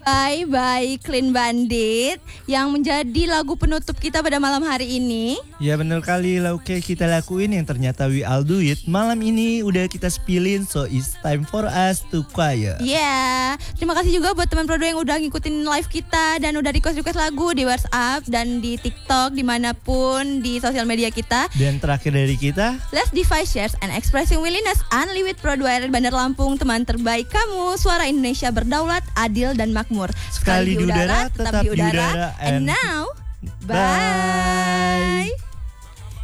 Bye Bye Clean Bandit yang menjadi lagu penutup kita pada malam hari ini. Ya bener kali, oke kita lakuin yang ternyata we all do it. Malam ini udah kita spillin, so it's time for us to choir. Terima kasih juga buat teman Prodo yang udah ngikutin live kita dan udah request lagu di WhatsApp dan di TikTok, dimanapun di sosial media kita. Dan terakhir dari kita, Let's Defy Shares and Expressing Willingness Only with Prodo RR Bandar Lampung, teman terbaik kamu. Suara Indonesia berdaulat, adil dan makmur. Sekali di udara, tetap di udara. And now, bye.